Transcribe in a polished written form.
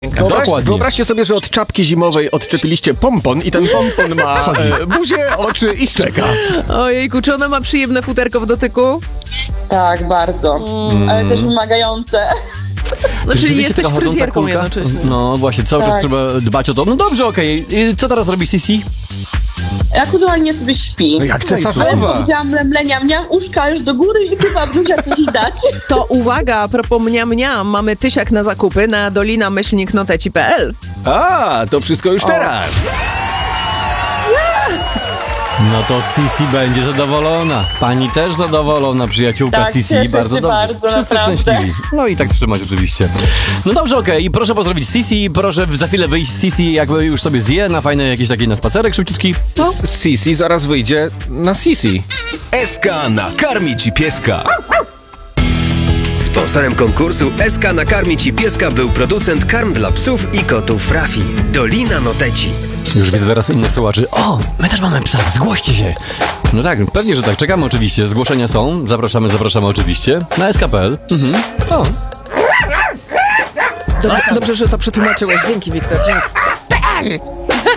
Wyobraźcie sobie, że od czapki zimowej odczepiliście pompon i ten pompon ma buzię, oczy i szczeka. Ojejku, czy ona ma przyjemne futerko w dotyku? Tak, bardzo. Ale też wymagające. No, czyli jesteś fryzjerką jednocześnie. No właśnie, cały czas trzeba dbać o to. No dobrze, okej. Co teraz robi Sisi? Aktualnie sobie śpi. No jak Ale cesarzowa. powiedziałam mlemlenia, miałam uszka już do góry i chyba buzia coś jej dać. To uwaga, a propos mniam, mamy tysiak na zakupy na dolina-noteci.pl. A, to wszystko już teraz. No to Sisi będzie zadowolona. Pani też zadowolona, przyjaciółka Tak, Sisi. cieszę Bardzo się dobrze. bardzo, Wszyscy naprawdę. szczęśliwi. No i tak trzymać oczywiście. No dobrze, okej. Proszę pozdrowić Sisi. Proszę za chwilę wyjść z Sisi, jakby już sobie zje na fajny jakiś taki na spacerek szybciutki. No. Sisi zaraz wyjdzie na Sisi. SK nakarmi ci pieska. Sponsorem konkursu SK nakarmi ci pieska był producent karm dla psów i kotów Rafi. Dolina Noteci. Już widzę teraz innych słuchaczy. O, my też mamy psa, zgłoście się. No tak, pewnie, że tak. Czekamy oczywiście. Zgłoszenia są. Zapraszamy oczywiście. Na sk.pl. O. Dobrze, że to przetłumaczyłeś. Dzięki, Wiktor, dzięki.